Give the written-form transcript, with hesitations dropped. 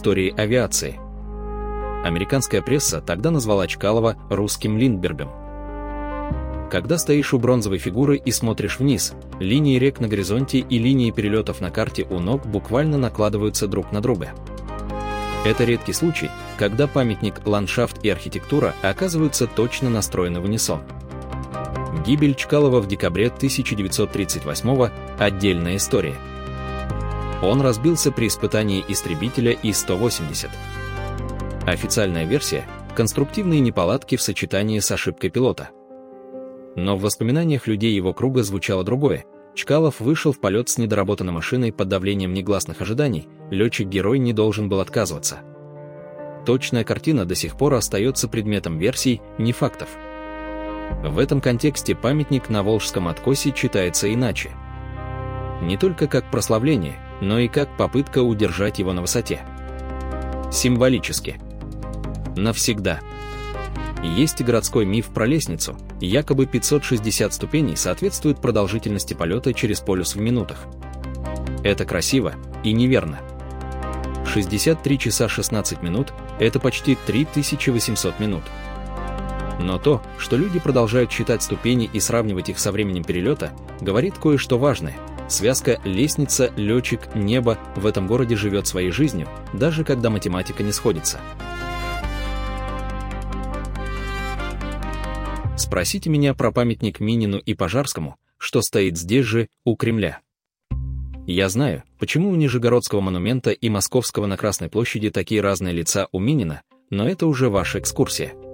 истории авиации. Американская пресса тогда назвала Чкалова «русским Линдбергом». Когда стоишь у бронзовой фигуры и смотришь вниз, линии рек на горизонте и линии перелетов на карте у ног буквально накладываются друг на друга. Это редкий случай, когда памятник, ландшафт и архитектура оказываются точно настроены в унисон. Гибель Чкалова в декабре 1938-го – отдельная история. Он разбился при испытании истребителя И-180. Официальная версия – конструктивные неполадки в сочетании с ошибкой пилота. Но в воспоминаниях людей его круга звучало другое. Чкалов вышел в полет с недоработанной машиной под давлением негласных ожиданий, летчик-герой не должен был отказываться. Точная картина до сих пор остается предметом версий, не фактов. В этом контексте памятник на Волжском откосе читается иначе. Не только как прославление, но и как попытка удержать его на высоте. Символически. Навсегда. Есть и городской миф про лестницу, якобы 560 ступеней соответствует продолжительности полета через полюс в минутах. Это красиво и неверно. 63 часа 16 минут – это почти 3800 минут. Но то, что люди продолжают считать ступени и сравнивать их со временем перелета, говорит кое-что важное. Связка лестница, летчик, небо в этом городе живет своей жизнью, даже когда математика не сходится. Спросите меня про памятник Минину и Пожарскому, что стоит здесь же, у Кремля. Я знаю, почему у Нижегородского монумента и Московского на Красной площади такие разные лица у Минина, но это уже ваша экскурсия.